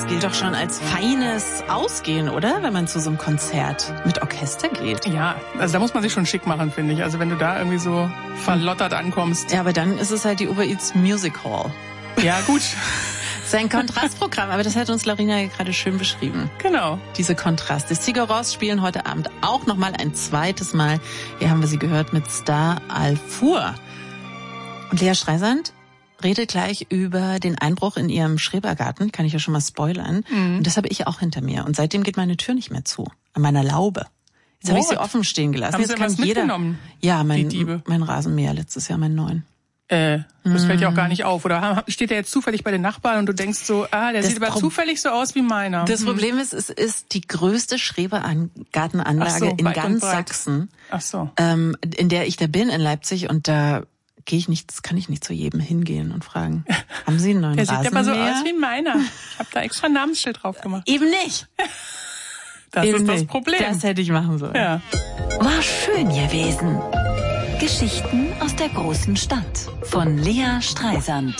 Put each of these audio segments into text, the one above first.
gilt doch schon als feines Ausgehen, oder? Wenn man zu so einem Konzert mit Orchester geht. Ja, also da muss man sich schon schick machen, finde ich. Also wenn du da irgendwie so verlottert ankommst. Ja, aber dann ist es halt die Uber Eats Music Hall. Ja, gut. Das ist ein Kontrastprogramm, aber das hat uns Larina ja gerade schön beschrieben. Genau. Diese Kontraste. Sigur Rós spielen heute Abend auch nochmal ein zweites Mal. Hier haben wir sie gehört mit Star Al-Fur. Und Lea Streisand redet gleich über den Einbruch in ihrem Schrebergarten, kann ich ja schon mal spoilern. Und das habe ich auch hinter mir. Und seitdem geht meine Tür nicht mehr zu, an meiner Laube. Jetzt habe ich sie offen stehen gelassen. Haben Jetzt Sie kann was jeder mitgenommen? Ja, die Diebe? mein Rasenmäher letztes Jahr, mein neuen. Das fällt ja auch gar nicht auf. Oder steht der jetzt zufällig bei den Nachbarn und du denkst so, der sieht aber zufällig so aus wie meiner. Das Problem ist, es ist die größte Schrebergartenanlage in ganz Sachsen. Ach so. In der ich da bin, in Leipzig, und da kann ich nicht zu jedem hingehen und fragen, haben Sie einen neuen Rasenmäher? Der sieht aber so aus wie meiner. Ich habe da extra ein Namensschild drauf gemacht. Eben nicht. Das ist das Problem. Das hätte ich machen sollen. Ja. War schön gewesen. Geschichten aus der großen Stadt von Lea Streisand.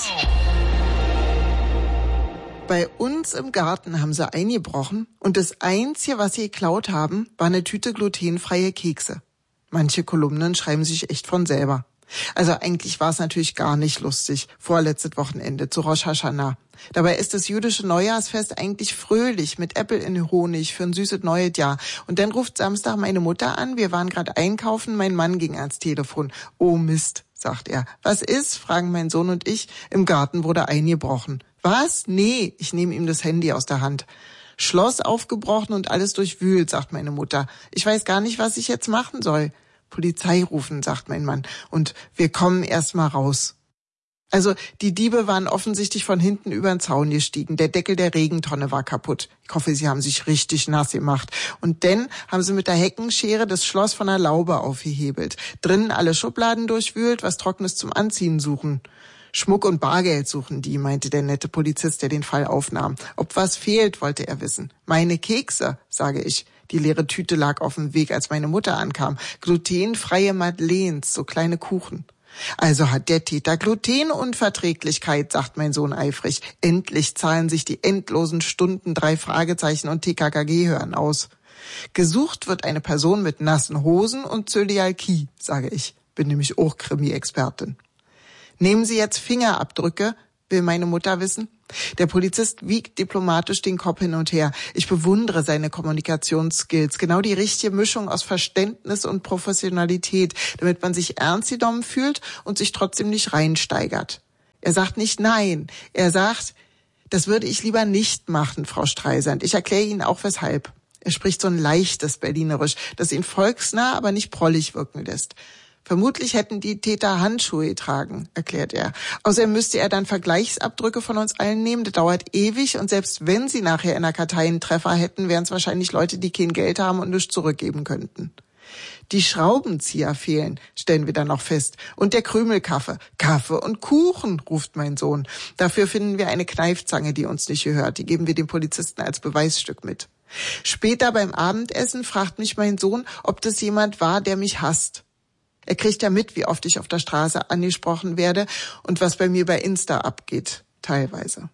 Bei uns im Garten haben sie eingebrochen und das Einzige, was sie geklaut haben, war eine Tüte glutenfreie Kekse. Manche Kolumnen schreiben sich echt von selber. Also eigentlich war es natürlich gar nicht lustig, vorletztes Wochenende zu Rosh Hashanah. Dabei ist das jüdische Neujahrsfest eigentlich fröhlich mit Äpfel in Honig für ein süßes neues Jahr. Und dann ruft Samstag meine Mutter an, wir waren gerade einkaufen, mein Mann ging ans Telefon. Oh Mist, sagt er. Was ist? Fragen mein Sohn und ich. Im Garten wurde eingebrochen. Was? Nee, ich nehme ihm das Handy aus der Hand. Schloss aufgebrochen und alles durchwühlt, sagt meine Mutter. Ich weiß gar nicht, was ich jetzt machen soll. Polizei rufen, sagt mein Mann. Und wir kommen erst mal raus. Also die Diebe waren offensichtlich von hinten über den Zaun gestiegen. Der Deckel der Regentonne war kaputt. Ich hoffe, sie haben sich richtig nass gemacht. Und dann haben sie mit der Heckenschere das Schloss von der Laube aufgehebelt. Drinnen alle Schubladen durchwühlt, was Trockenes zum Anziehen suchen. Schmuck und Bargeld suchen die, meinte der nette Polizist, der den Fall aufnahm. Ob was fehlt, wollte er wissen. Meine Kekse, sage ich. Die leere Tüte lag auf dem Weg, als meine Mutter ankam. Glutenfreie Madeleines, so kleine Kuchen. Also hat der Täter Glutenunverträglichkeit, sagt mein Sohn eifrig. Endlich zahlen sich die endlosen Stunden 3 Fragezeichen und TKKG hören aus. Gesucht wird eine Person mit nassen Hosen und Zöliakie, sage ich. Bin nämlich auch Krimi-Expertin. Nehmen Sie jetzt Fingerabdrücke, will meine Mutter wissen. Der Polizist wiegt diplomatisch den Kopf hin und her. Ich bewundere seine Kommunikationsskills. Genau die richtige Mischung aus Verständnis und Professionalität, damit man sich ernst genommen fühlt und sich trotzdem nicht reinsteigert. Er sagt nicht nein. Er sagt, das würde ich lieber nicht machen, Frau Streisand. Ich erkläre Ihnen auch weshalb. Er spricht so ein leichtes Berlinerisch, das ihn volksnah, aber nicht prollig wirken lässt. Vermutlich hätten die Täter Handschuhe getragen, erklärt er. Außerdem müsste er dann Vergleichsabdrücke von uns allen nehmen. Das dauert ewig und selbst wenn sie nachher in der Kartei einen Treffer hätten, wären es wahrscheinlich Leute, die kein Geld haben und nichts zurückgeben könnten. Die Schraubenzieher fehlen, stellen wir dann noch fest. Und der Krümelkaffee. Kaffee und Kuchen, ruft mein Sohn. Dafür finden wir eine Kneifzange, die uns nicht gehört. Die geben wir dem Polizisten als Beweisstück mit. Später beim Abendessen fragt mich mein Sohn, ob das jemand war, der mich hasst. Er kriegt ja mit, wie oft ich auf der Straße angesprochen werde und was bei mir bei Insta abgeht, teilweise.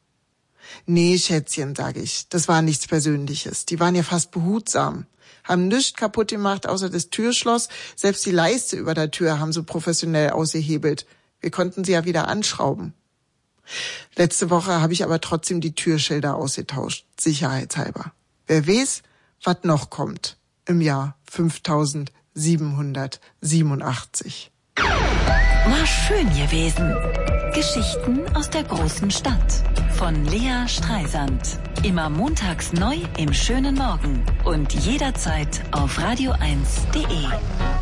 Nee, Schätzchen, sage ich, das war nichts Persönliches. Die waren ja fast behutsam, haben nichts kaputt gemacht, außer das Türschloss. Selbst die Leiste über der Tür haben sie professionell ausgehebelt. Wir konnten sie ja wieder anschrauben. Letzte Woche habe ich aber trotzdem die Türschilder ausgetauscht, sicherheitshalber. Wer weiß, was noch kommt im Jahr 5787. War schön gewesen. Geschichten aus der großen Stadt von Lea Streisand. Immer montags neu im schönen Morgen und jederzeit auf radio1.de.